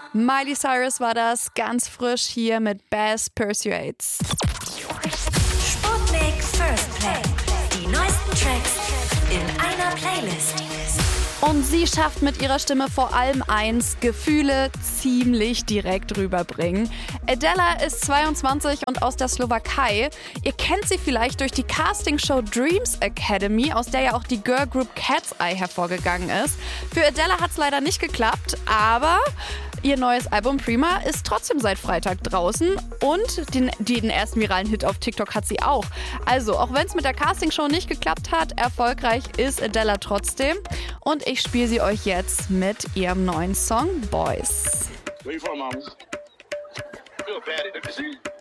Miley Cyrus war das, ganz frisch hier mit Bass Persuades. Sputnik First Play. Die neuesten Tracks in einer Playlist. Und sie schafft mit ihrer Stimme vor allem eins: Gefühle ziemlich direkt rüberbringen. Adela ist 22 und aus der Slowakei. Ihr kennt sie vielleicht durch die Castingshow Dreams Academy, aus der ja auch die Girlgroup Cat's Eye hervorgegangen ist. Für Adela hat es leider nicht geklappt, aber ihr neues Album Prima ist trotzdem seit Freitag draußen und den ersten viralen Hit auf TikTok hat sie auch. Also, auch wenn es mit der Castingshow nicht geklappt hat, erfolgreich ist Adela trotzdem. Und ich spiele sie euch jetzt mit ihrem neuen Song Boys. Where you from, mama? You're a bad